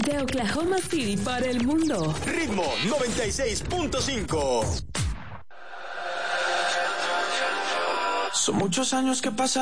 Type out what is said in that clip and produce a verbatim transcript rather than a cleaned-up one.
Desde Oklahoma City para el mundo. Ritmo noventa y seis punto cinco. Son muchos años que pasan.